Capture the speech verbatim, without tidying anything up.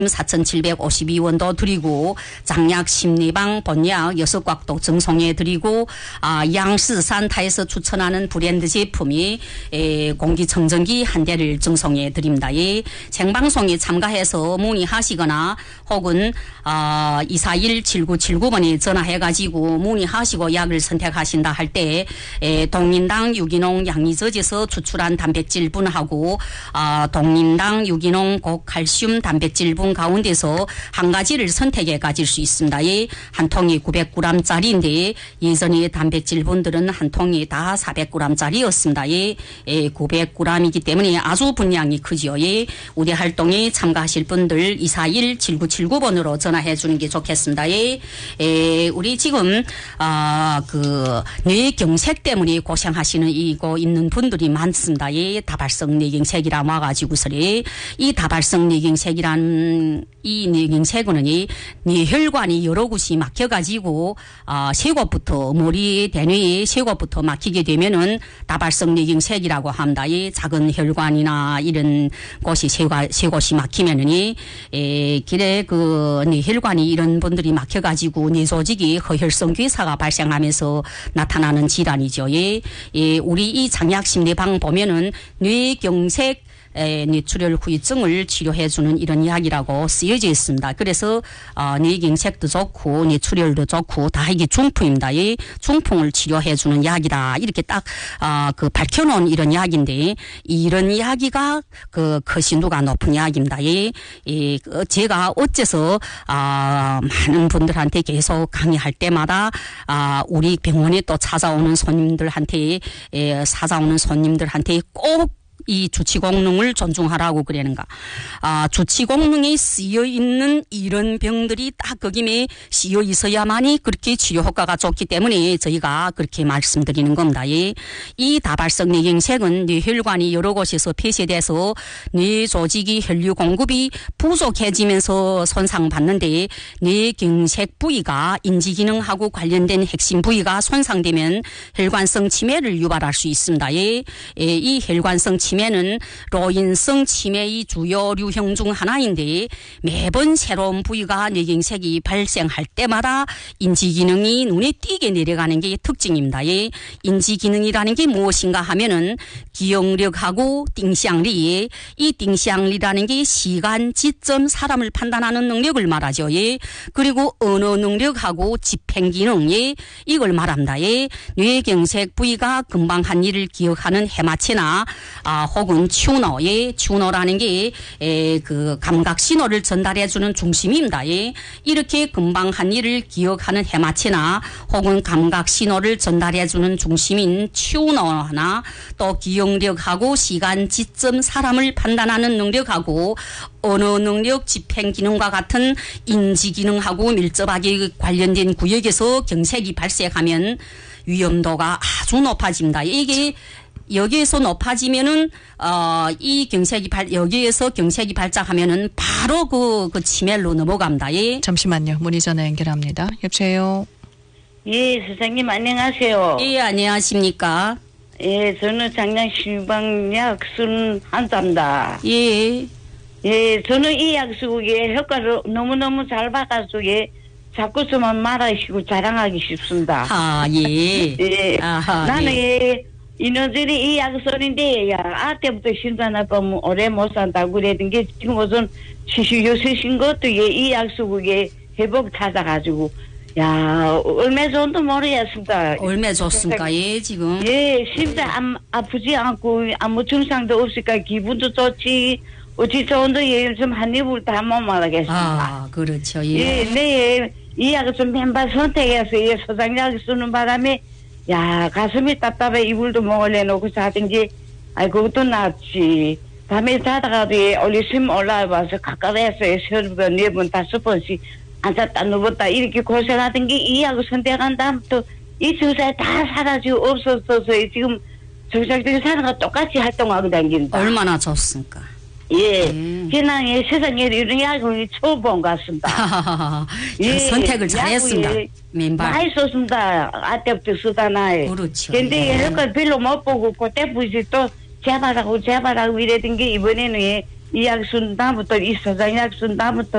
사천칠백오십이 원도 드리고 장약 심리방 본약 여섯 곽도 정송해 드리고 아, 양스산타에서 추천하는 브랜드 제품이 에, 공기청정기 한 대를 정송해 드립니다. 예, 생방송에 참가해서 문의하시거나 혹은 아, 이사일 칠구칠구 번에 전화해 가지고 문의하시고 약을 선택하신다 할 때 동린당 유기농 양리저지에서 추출한 단백질분하고 아, 동린당 유기농 고칼슘 단백질분 가운데서 한 가지를 선택해 가질 수 있습니다. 예, 한 통이 구백 그램짜리인데 예전에 단백질분들은 한 통이 다 사백 그램짜리였습니다. 예, 예, 구백 그램이기 때문에 아주 분량이 크죠. 예, 우리 활동에 참가하실 분들 이사일 칠구칠구 번으로 전화해 주는 게 좋겠습니다. 예, 예, 우리 지금 아, 그 뇌경색 때문에 고생하시는 이고 있는 분들이 많습니다. 예, 다발성 뇌경색이라 와가지고서리 이 다발성 뇌경색이란 이 뇌경색은 이 뇌혈관이 여러 곳이 막혀가지고 아, 쇄골부터 머리 대뇌의 쇄골부터 막히게 되면은 다발성 뇌경색이라고 합니다. 이 작은 혈관이나 이런 곳이 쇄골 쇄골이 막히면은 이 에, 길에 그 뇌혈관이 이런 분들이 막혀가지고 뇌 조직이 허혈성 괴사가 발생하면서 나타나는 질환이죠. 예, 예, 우리 이 장약심리방 보면은 뇌경색 에, 뇌출혈 후유증을 치료해주는 이런 약이라고 쓰여져 있습니다. 그래서 어, 뇌경색도 좋고 뇌출혈도 좋고 다 이게 중풍입니다. 이 중풍을 치료해주는 약이다 이렇게 딱 어, 그 밝혀놓은 이런 약인데 이런 약이가 그 거신도가 높은 약입니다. 이, 이 그 제가 어째서 아, 많은 분들한테 계속 강의할 때마다 아, 우리 병원에 또 찾아오는 손님들한테 에, 찾아오는 손님들한테 꼭 이 주치공능을 존중하라고 그러는가. 아, 주치공능이 쓰여 있는 이런 병들이 딱 거기에 쓰여 있어야만이 그렇게 치료 효과가 좋기 때문에 저희가 그렇게 말씀드리는 겁니다. 예. 이 다발성 뇌경색은 뇌혈관이 여러 곳에서 폐쇄돼서 뇌 조직이 혈류 공급이 부족해지면서 손상받는데 뇌경색 부위가 인지기능하고 관련된 핵심 부위가 손상되면 혈관성 치매를 유발할 수 있습니다. 예. 예, 이 혈관성 치매 치매는 로인성 치매의 주요 유형 중 하나인데 매번 새로운 부위가 뇌경색이 발생할 때마다 인지기능이 눈에 띄게 내려가는 게 특징입니다. 예. 인지기능이라는 게 무엇인가 하면은 기억력하고 띵시앙리, 이 띵시앙리라는 게 시간, 지점, 사람을 판단하는 능력을 말하죠. 예. 그리고 언어 능력하고 집행기능, 예. 이걸 말합니다. 예. 뇌경색 부위가 금방 한 일을 기억하는 해마체나 아, 혹은 튜너, 예, 튜너라는 게, 에, 그, 감각 신호를 전달해주는 중심입니다. 예. 이렇게 금방 한 일을 기억하는 해마체나 혹은 감각 신호를 전달해주는 중심인 튜너나 또 기억력하고 시간, 지점, 사람을 판단하는 능력하고 언어 능력, 집행 기능과 같은 인지 기능하고 밀접하게 관련된 구역에서 경색이 발생하면 위험도가 아주 높아집니다. 이게 여기에서 높아지면은 어, 이 경색이 발 여기에서 경색이 발작하면은 바로 그, 그 치매로 넘어갑니다. 예. 잠시만요. 문의 전화 연결합니다. 여보세요. 예, 선생님 안녕하세요. 예, 안녕하십니까. 예, 저는 장량 심방약 쓰는 환자입니다. 예. 예, 저는 이 약 쓰고 예, 효과를 너무너무 잘 봐가지고 예, 자꾸 저만 말하시고 자랑하기 싶습니다. 아, 예. 예. 아하, 나는 예. 예, 이놈들이 이 약 쓰는데 야, 아 때부터 심장 아프면 오래 못 산다고 그랬던 게 지금 우선 칠십육 것도 예, 이 약 쓰고 예, 회복 찾아가지고 야, 얼마 정도 모르겠습니다. 얼마 좋습니까? 예, 지금. 예, 심장 안, 아프지 않고 아무 증상도 없으니까 기분도 좋지. 어찌 좋은데 예, 요즘 한 입을 다 못 말하겠습니다. 아, 그렇죠. 예. 예, 네, 이 약을 좀 맨발 선택해서 예, 소장약 쓰는 바람에 야, 가슴이 답답해 이불도 못 올려놓고 자든지 아이 그것도 낫지. 밤에 자다가도 예, 올리심 올라와서 가까이에서 서너 번, 네 번, 다섯 번씩 앉았다 누웠다 이렇게 고생하던 게 이 약을 선택한 다음부터 이 증상이 다 사라지고 없어져서 지금 정상적인 사람과 똑같이 활동하고 다닙니다. 얼마나 좋습니까? 예, 음. 그냥 예, 세상에 이런 약을 처음 본 것 같습니다. 예, 선택을 잘했습니다. 약을 맨발. 많이 썼습니다. 아 때부터 쓰다나요. 그렇죠. 근데 예. 효과 별로 못 보고 그때 부시 또 재발하고 재발하고 이랬던 게 이번에는 예, 이 약 쓴 다음부터 이 사장 약 쓴 다음부터